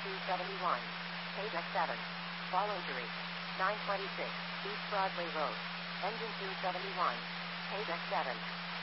271. Page X7. Fall injury. 926. East Broadway Road. Engine 271. Page X7.